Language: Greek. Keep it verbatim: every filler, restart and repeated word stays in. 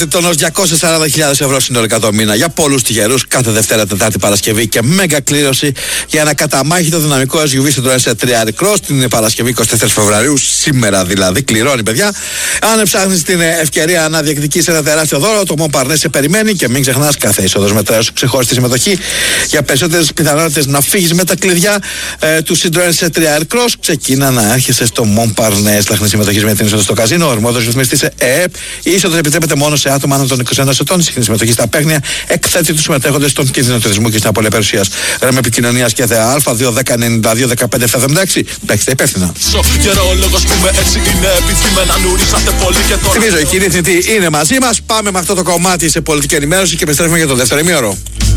Τον ως διακόσιες σαράντα χιλιάδες ευρώ συνολικά το μήνα για πολλούς τυχερούς κάθε Δευτέρα, Τετάρτη, Παρασκευή και μέγα κλήρωση για ένα καταμάχητο δυναμικό ες γιου βι Citroën τρία Cross την Παρασκευή είκοσι τέσσερις Φεβρουαρίου, σήμερα δηλαδή. Κληρώνει, παιδιά. Αν ψάχνεις την ευκαιρία να διεκδικήσεις ένα τεράστιο δώρο, το Montparnasse σε περιμένει και μην ξεχνάς κάθε είσοδος μετράει σου ξεχωριστή συμμετοχή. Για περισσότερες πιθανότητες να φύγεις με τα κλειδιά ε, του Citroën τρία Cross, ξεκίνα να έρχεσαι στο Montparnasse. Λαχνή συμμετοχή με την είσοδο στο καζίνο. Ο ορμόδος ρυθμιστής ΕΕΠ. Η είσοδος επιτρέπεται μόνο σε άτομα άνω των είκοσι ενός ετών. Η συχνή συμμετοχή στα παίχνια εκθέτει τους συμμετέχοντες στον κίνδυνο του εθισμού και στην απώλεια περιουσίας. Ρέμ επικοινωνίας και ΔΕΑ δύο δέκα ενενήντα δύο δεκαπέντε εβδομήντα έξι. Παίξτε υπεύθυνα. Θυμίζω, η κυρία Θητή είναι μαζί μας. Πάμε με αυτό το κομμάτι σε πολιτική ενημέρωση και επιστρέφουμε για το δεύτερο ημίωρο.